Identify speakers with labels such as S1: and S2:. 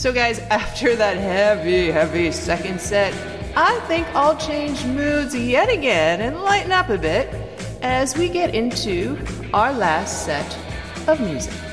S1: So guys, after that heavy second set, I think I'll change moods yet again and lighten up a bit as we get into our last set of music.